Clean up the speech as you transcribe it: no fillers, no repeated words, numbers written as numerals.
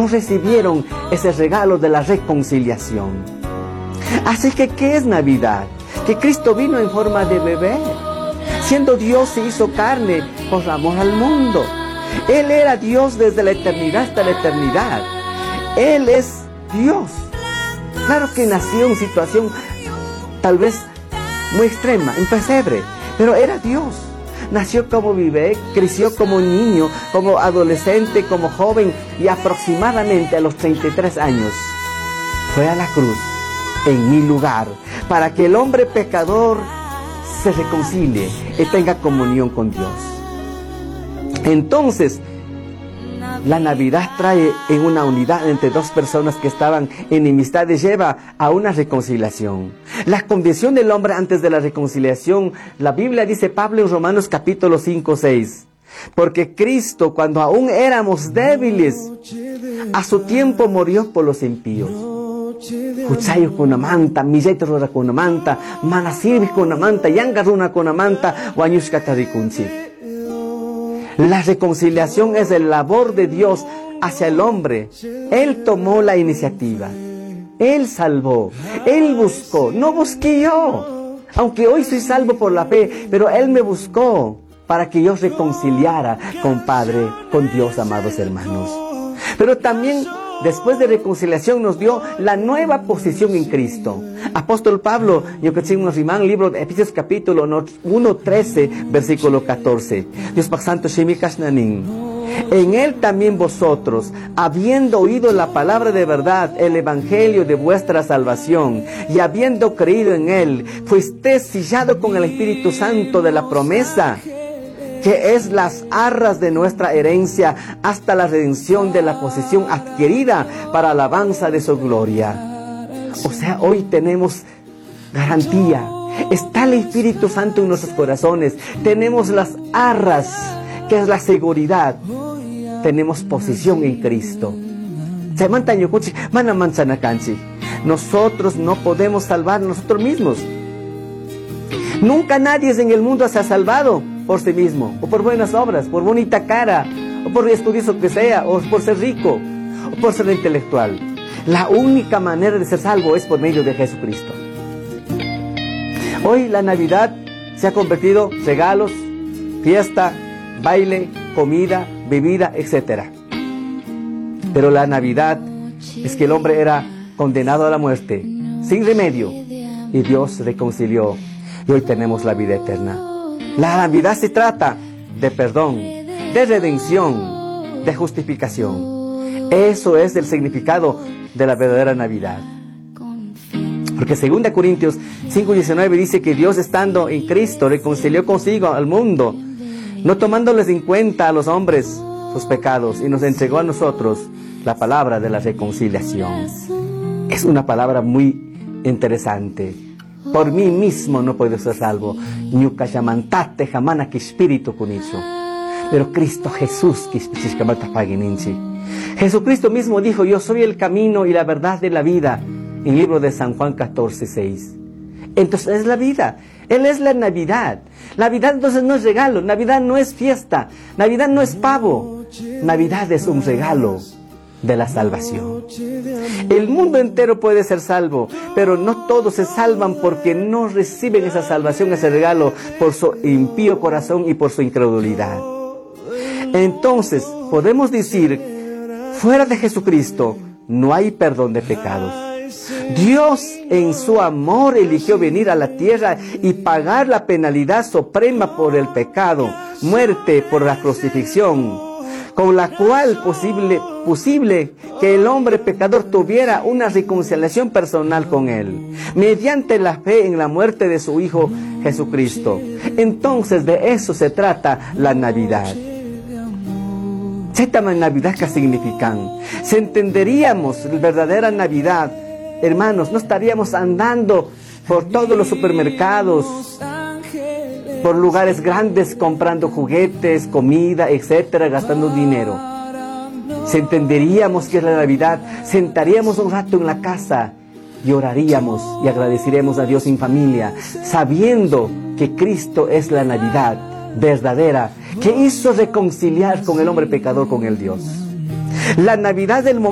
no recibieron ese regalo de la reconciliación. Así que, ¿qué es Navidad? Que Cristo vino en forma de bebé. Siendo Dios, se hizo carne por amor al mundo. Él era Dios desde la eternidad hasta la eternidad. Él es Dios. Claro que nació en situación tal vez muy extrema, en pesebre, pero era Dios. Nació como bebé, creció como niño, como adolescente, como joven, y aproximadamente a los 33 años fue a la cruz en mi lugar, para que el hombre pecador se reconcilie y tenga comunión con Dios. Entonces, la Navidad trae en una unidad entre dos personas que estaban enemistades, lleva a una reconciliación. La condición del hombre antes de la reconciliación, la Biblia dice, Pablo en Romanos capítulo 5, 6, porque Cristo, cuando aún éramos débiles, a su tiempo murió por los impíos. Kuchayo con una manta, milletro con una manta, manasirvis con una manta, yangaruna con una manta, guanyushkatarikunchi. La reconciliación es el labor de Dios hacia el hombre. Él tomó la iniciativa. Él salvó. Él buscó. No busqué yo. Aunque hoy soy salvo por la fe, pero Él me buscó para que yo reconciliara con Padre, con Dios, amados hermanos. Pero también, después de reconciliación, nos dio la nueva posición en Cristo. Apóstol Pablo, libro de Efesios capítulo 1, 13, versículo 14. Dios Santo Shemikashnanin. En Él también vosotros, habiendo oído la palabra de verdad, el evangelio de vuestra salvación, y habiendo creído en Él, fuisteis sellados con el Espíritu Santo de la promesa, que es las arras de nuestra herencia, hasta la redención de la posesión adquirida para alabanza de su gloria. O sea, hoy tenemos garantía. Está el Espíritu Santo en nuestros corazones. Tenemos las arras, que es la seguridad. Tenemos posición en Cristo. Nosotros no podemos salvar nosotros mismos. Nunca nadie en el mundo se ha salvado por sí mismo, o por buenas obras, por bonita cara, o por estudioso que sea, o por ser rico, o por ser intelectual. La única manera de ser salvo es por medio de Jesucristo. Hoy la Navidad se ha convertido en regalos, fiesta, baile, comida, bebida, etc. Pero la Navidad es que el hombre era condenado a la muerte, sin remedio, y Dios reconcilió, y hoy tenemos la vida eterna. La Navidad se trata de perdón, de redención, de justificación. Eso es el significado de la verdadera Navidad. Porque 2 Corintios 5:19 dice que Dios, estando en Cristo, reconcilió consigo al mundo, no tomándoles en cuenta a los hombres sus pecados, y nos entregó a nosotros la palabra de la reconciliación. Es una palabra muy interesante. Por mí mismo no puedo ser salvo. Pero Cristo Jesús, Jesucristo mismo dijo, yo soy el camino y la verdad de la vida, en el libro de San Juan 14:6. Entonces es la vida. Él es la Navidad. Navidad entonces no es regalo. Navidad no es fiesta. Navidad no es pavo. Navidad es un regalo de la salvación. El mundo entero puede ser salvo, pero no todos se salvan porque no reciben esa salvación, ese regalo, por su impío corazón y por su incredulidad. Entonces, podemos decir, fuera de Jesucristo no hay perdón de pecados. Dios en su amor eligió venir a la tierra y pagar la penalidad suprema por el pecado, muerte por la crucifixión, con la cual posible que el hombre pecador tuviera una reconciliación personal con Él, mediante la fe en la muerte de su Hijo Jesucristo. Entonces de eso se trata la Navidad. Navidad, ¿qué significan? Si entenderíamos la verdadera Navidad, hermanos, no estaríamos andando por todos los supermercados, por lugares grandes, comprando juguetes, comida, etcétera, gastando dinero. Si entenderíamos que es la Navidad, sentaríamos un rato en la casa y oraríamos y agradeceríamos a Dios en familia, sabiendo que Cristo es la Navidad verdadera, que hizo reconciliar con el hombre pecador con el Dios. La Navidad del momento